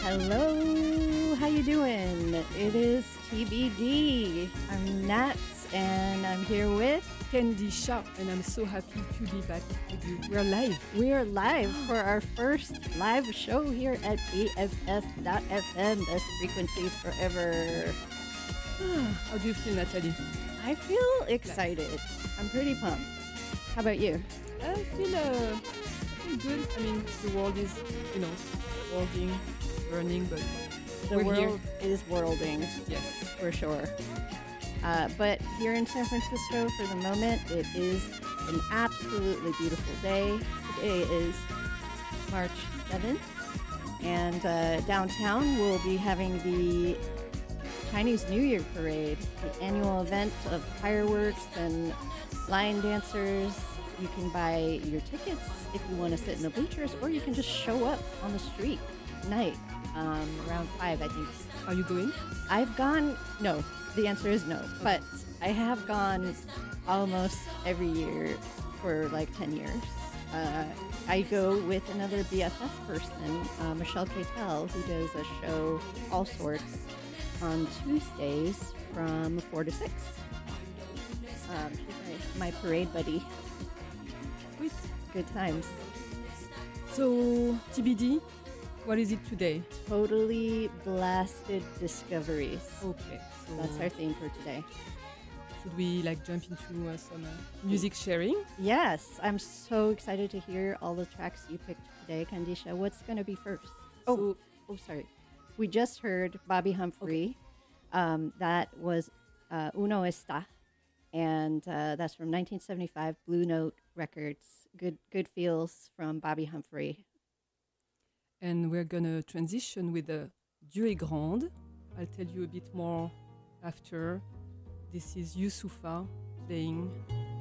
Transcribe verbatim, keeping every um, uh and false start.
Hello, how you doing? It is T B D. I'm Nats, and I'm here with Candy Shah, and I'm so happy to be back with you. We're live. We are live for our first live show here at B F S dot F M, Best Frequencies Forever. How do you feel, Natalie? I feel excited. I'm pretty pumped. How about you? I feel, uh, I feel good. I mean, the world is, you know, worlding, burning, but The we're world here. is worlding, Yes. for sure. Uh, but here in San Francisco, for the moment, it is an absolutely beautiful day. Today is March seventh, and uh, downtown we'll be having the Chinese New Year Parade, the annual event of fireworks and line dancers. You can buy your tickets if you want to sit in the bleachers, or you can just show up on the street tonight, um, around five, I think. Are you going? I've gone, no, the answer is no, but I have gone almost every year for like ten years. Uh, I go with another B F F person, uh, Michelle Catel, who does a show, All Sorts, on Tuesdays from four to six. Um, she's my, my parade buddy. Sweet. Good times. So, T B D, what is it today? Totally blasted discoveries. Okay. So That's our theme for today. should we like jump into uh, some uh, music sharing? Yes, I'm so excited to hear all the tracks you picked today, Kandisha. What's going to be first? Oh, So, oh, sorry. We just heard Bobby Humphrey. Um, that was uh, Uno Está, and uh, that's from nineteen seventy-five, Blue Note Records. Good, good feels from Bobby Humphrey. and we're gonna transition with the Dieu est grande. I'll tell you a bit more after. This is Youssoufa playing